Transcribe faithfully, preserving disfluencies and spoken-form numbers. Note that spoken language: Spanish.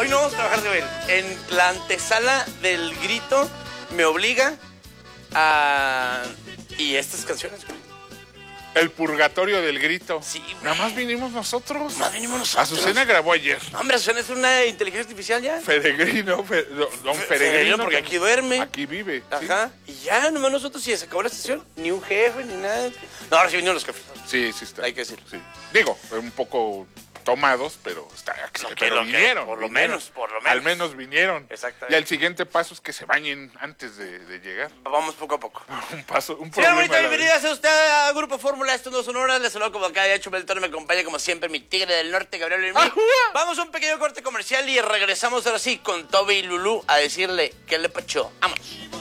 hoy no vamos a trabajar de ver. En la antesala del grito me obliga a... Y estas canciones, güey. El purgatorio del grito. Sí, güey. Nada más vinimos nosotros. Nada más vinimos nosotros. Azucena grabó ayer. No, hombre, Azucena es una inteligencia artificial ya. Peregrino, fe, don Fe- Peregrino. porque aquí duerme. Aquí vive. ¿sí? Ajá. Y ya, nomás nosotros, y se acabó la sesión. Ni un jefe, ni nada. No, ahora sí vinieron los jefes. Sí, sí está. Hay que decirlo. Sí. Digo, un poco tomados, pero está Lo que- pero lo que- vinieron. por lo vinieron. menos, por lo menos. Al menos vinieron. Exactamente. Y el siguiente paso es que se bañen antes de, de llegar. Vamos poco a poco. Un paso, un Señora problema. bonita, a la bienvenida sea usted a Grupo Fórmula. Esto no son horas. Les saludo como cada día. Chupel Toro me acompaña como siempre mi tigre del norte, Gabriel Lermí. ¡Ajúa! Vamos a un pequeño corte comercial y regresamos ahora sí con Toby y Lulú a decirle qué le pachó. Vámonos.